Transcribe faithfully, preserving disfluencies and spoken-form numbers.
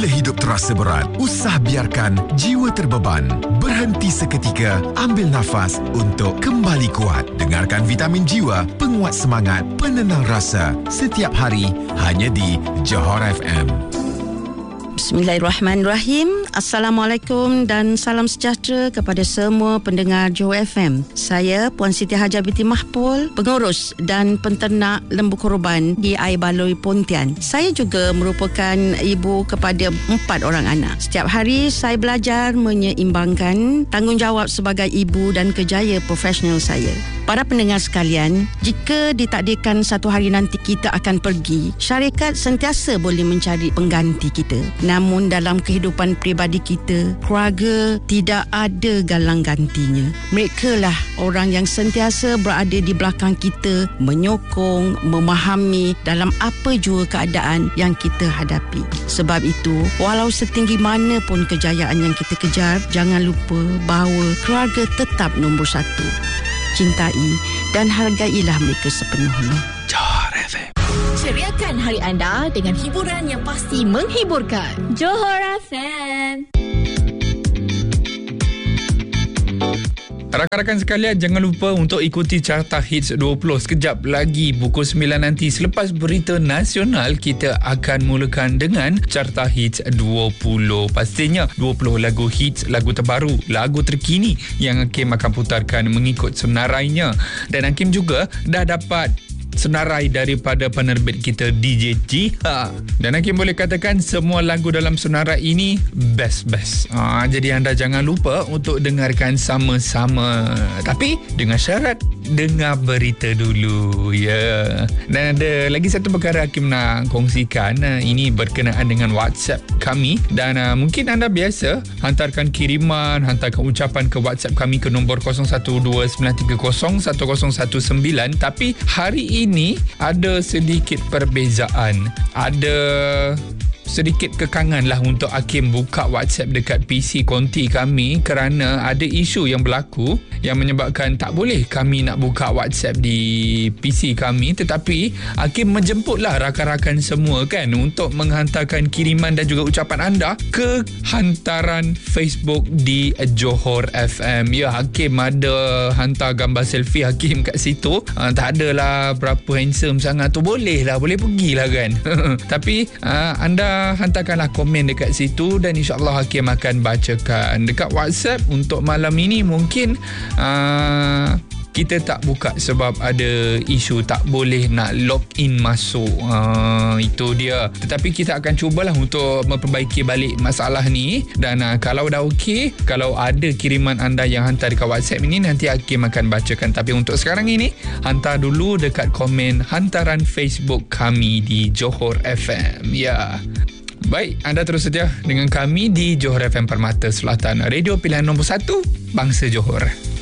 Bila hidup terasa berat, usah biarkan jiwa terbeban. Berhenti seketika, ambil nafas untuk kembali kuat. Dengarkan Vitamin Jiwa, penguat semangat, penenang rasa. Setiap hari, hanya di Johor F M. Bismillahirrahmanirrahim. Assalamualaikum dan salam sejahtera kepada semua pendengar Johor F M. Saya Puan Siti Hajah binti Mahpul, pengurus dan penternak lembu korban di Air Baloi Pontian. Saya juga merupakan ibu kepada empat orang anak. Setiap hari saya belajar menyeimbangkan tanggungjawab sebagai ibu dan kerjaya profesional saya. Para pendengar sekalian, jika ditakdirkan satu hari nanti kita akan pergi, syarikat sentiasa boleh mencari pengganti kita. Namun dalam kehidupan peribadi kita, keluarga tidak ada galang gantinya. Mereka lah orang yang sentiasa berada di belakang kita, menyokong, memahami dalam apa jua keadaan yang kita hadapi. Sebab itu, walau setinggi mana pun kejayaan yang kita kejar, jangan lupa bahawa keluarga tetap nombor satu. Cintai dan hargailah mereka sepenuhnya. Johor F M. Ceriakan hari anda dengan hiburan yang pasti menghiburkan. Johor F M. Rakan-rakan sekalian, jangan lupa untuk ikuti Carta Hits dua puluh. Sekejap lagi pukul sembilan nanti, selepas berita nasional, kita akan mulakan dengan Carta Hits dua puluh. Pastinya dua puluh lagu hits, lagu terbaru, lagu terkini yang Hakim akan putarkan mengikut senarainya. Dan Hakim juga dah dapat senarai daripada penerbit kita D J Jiha. Dan Hakim boleh katakan semua lagu dalam senarai ini best-best. Ha, jadi anda jangan lupa untuk dengarkan sama-sama. Tapi dengan syarat dengar berita dulu. Ya. Yeah. Dan ada lagi satu perkara Hakim nak kongsikan. Ini berkenaan dengan WhatsApp kami. Dan uh, mungkin anda biasa hantarkan kiriman, hantarkan ucapan ke WhatsApp kami ke nombor kosong satu dua sembilan tiga kosong satu kosong satu sembilan. Tapi hari ini ini ada sedikit perbezaan. Ada sedikit kekangan lah untuk Hakim buka WhatsApp dekat P C konti kami kerana ada isu yang berlaku yang menyebabkan tak boleh kami nak buka WhatsApp di P C kami. Tetapi Hakim menjemputlah rakan-rakan semua kan untuk menghantarkan kiriman dan juga ucapan anda ke hantaran Facebook di Johor F M. Ya, Hakim ada hantar gambar selfie Hakim kat situ. Uh, tak adalah berapa handsome sangat tu, boleh lah, boleh pergilah kan. Tapi uh, anda hantarkanlah komen dekat situ dan insyaAllah Hakim akan bacakan dekat WhatsApp. Untuk malam ini mungkin uh, kita tak buka sebab ada isu tak boleh nak log in masuk. Uh, itu dia. Tetapi kita akan cubalah untuk memperbaiki balik masalah ni. Dan uh, kalau dah okey, kalau ada kiriman anda yang hantar dekat WhatsApp ini, nanti Hakim akan bacakan. Tapi untuk sekarang ini, hantar dulu dekat komen hantaran Facebook kami di Johor F M. Ya. Baik, anda terus setia dengan kami di Johor F M Permata Selatan, radio pilihan nombor satu, Bangsa Johor.